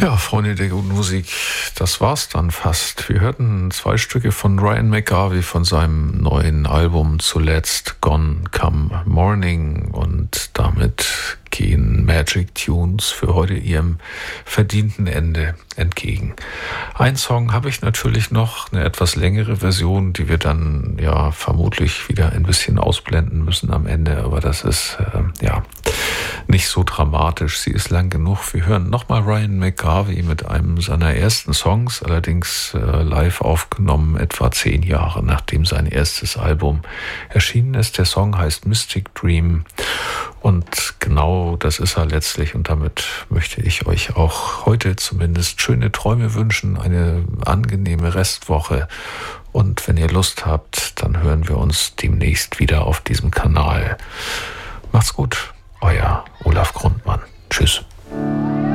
Ja, Freunde der guten Musik, das war's dann fast. Wir hörten 2 Stücke von Ryan McGarvey von seinem neuen Album zuletzt, Gone Come Morning, und damit gehen Magic Tunes für heute ihrem verdienten Ende entgegen. Ein Song habe ich natürlich noch, eine etwas längere Version, die wir dann ja vermutlich wieder ein bisschen ausblenden müssen am Ende, aber das ist nicht so dramatisch. Sie ist lang genug. Wir hören nochmal Ryan McGarvey mit einem seiner ersten Songs, allerdings live aufgenommen, etwa 10 Jahre nachdem sein erstes Album erschienen ist. Der Song heißt Mystic Dream und genau das ist er letztlich, und damit möchte ich euch auch heute zumindest schöne Träume wünschen, eine angenehme Restwoche, und wenn ihr Lust habt, dann hören wir uns demnächst wieder auf diesem Kanal. Macht's gut. Euer Olaf Grundmann. Tschüss.